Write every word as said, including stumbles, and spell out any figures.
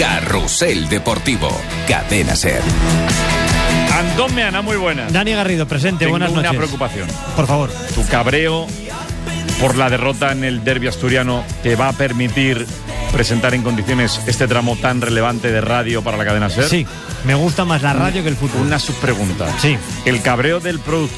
Carrusel Deportivo, Cadena SER. Antón Meana, muy buenas. Dani Garrido, presente, Tengo buenas noches. una preocupación. Por favor. Tu cabreo por la derrota en el derbi asturiano te va a permitir presentar en condiciones este tramo tan relevante de radio para la cadena SER. Sí, me gusta más la radio que el fútbol. Una subpregunta. Sí. El cabreo del productor